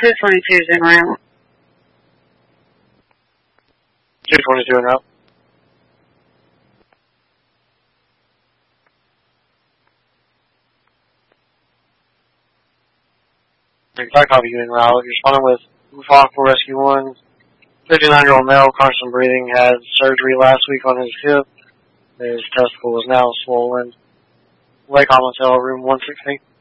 222 is en route. 222 en route. I copy you en route. You're responding with Foxville Rescue 1. 59-year-old male, constant breathing, had surgery last week on his hip. His testicle is now swollen. Lake Hotel, room 116.